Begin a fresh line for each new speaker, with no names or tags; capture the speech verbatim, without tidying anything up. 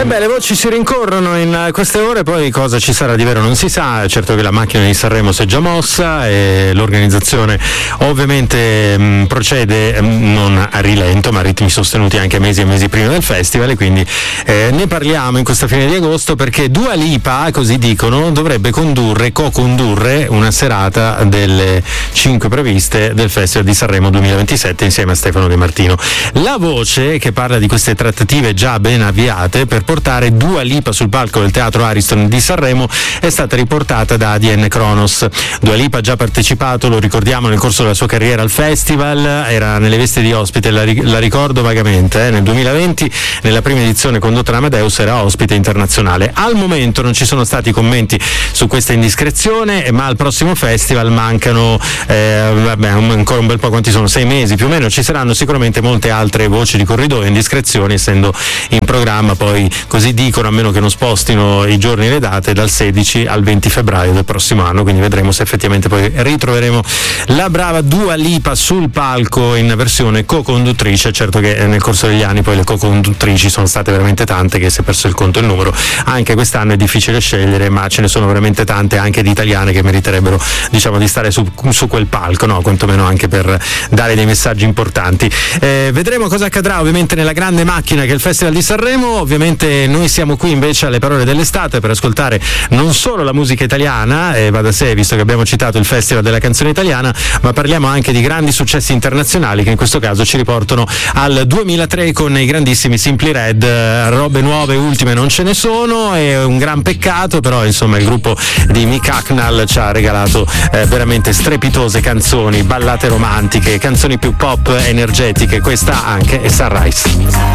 E beh, le voci si rincorrono in queste ore, poi cosa ci sarà di vero non si sa. Certo che la macchina di Sanremo si è già mossa e l'organizzazione ovviamente mh, procede mh, non a rilento, ma a ritmi sostenuti anche mesi e mesi prima del festival, e quindi eh, ne parliamo in questa fine di agosto, perché Dua Lipa, così dicono, dovrebbe condurre, co-condurre una serata delle cinque previste del Festival di Sanremo duemilaventisette insieme a Stefano De Martino. La voce che parla di queste trattative già ben avviate per portare Dua Lipa sul palco del Teatro Ariston di Sanremo è stata riportata da A D N Kronos. Dua Lipa ha già partecipato, lo ricordiamo, nel corso della sua carriera al festival, era nelle vesti di ospite, la, la ricordo vagamente, eh, nel duemilaventi, nella prima edizione condotta da Amadeus, era ospite internazionale. Al momento non ci sono stati commenti su questa indiscrezione, ma al prossimo festival mancano eh, vabbè, ancora un bel po', quanti sono? Sei mesi più o meno. Ci saranno sicuramente molte altre voci di corridoio, indiscrezioni, essendo in programma poi, così dicono, a meno che non spostino i giorni e le date, dal sedici al venti febbraio del prossimo anno, quindi vedremo se effettivamente poi ritroveremo la brava Dua Lipa sul palco in versione co-conduttrice. Certo che nel corso degli anni poi le co-conduttrici sono state veramente tante, che si è perso il conto e il numero. Anche quest'anno è difficile scegliere, ma ce ne sono veramente tante, anche di italiane, che meriterebbero, diciamo, di stare su, su quel palco, no? Quantomeno anche per dare dei messaggi importanti. Eh, vedremo cosa accadrà ovviamente nella grande macchina che è il Festival di Sanremo. Ovviamente noi siamo qui invece alle parole dell'estate per ascoltare non solo la musica italiana, e eh, va da sé visto che abbiamo citato il Festival della canzone italiana, ma parliamo anche di grandi successi internazionali che in questo caso ci riportano al duemilatré con i grandissimi Simply Red. Robe nuove, ultime non ce ne sono, è un gran peccato, però insomma il gruppo di Mick Hucknall ci ha regalato eh, veramente strepitose canzoni, ballate romantiche, canzoni più pop, energetiche. Questa anche è Sunrise.